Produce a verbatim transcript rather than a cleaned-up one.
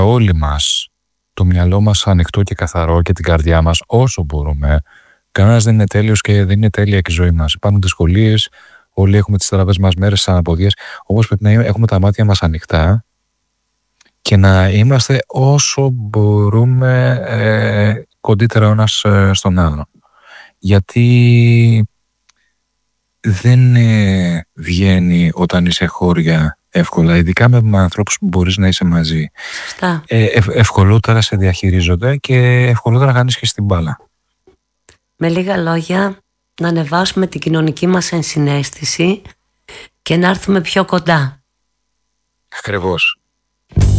όλοι μας το μυαλό μας ανοιχτό και καθαρό και την καρδιά μας όσο μπορούμε. Κανένας δεν είναι τέλειος και δεν είναι τέλεια και η ζωή μας. Υπάρχουν δυσκολίες, όλοι έχουμε τις τραβές μας μέρες, τις αναποδιές. Όμως πρέπει να έχουμε τα μάτια μας ανοιχτά και να είμαστε όσο μπορούμε ε, κοντύτερα ο ένας ε, στον άλλον. Γιατί δεν ε, βγαίνει όταν είσαι χώρια εύκολα, ειδικά με ανθρώπους που μπορείς να είσαι μαζί. Σωστά. Ε, ευ, ευκολότερα σε διαχειρίζονται και ευκολότερα κάνεις και στην μπάλα. Με λίγα λόγια, να ανεβάσουμε την κοινωνική μας ενσυναίσθηση και να έρθουμε πιο κοντά. Ακριβώς.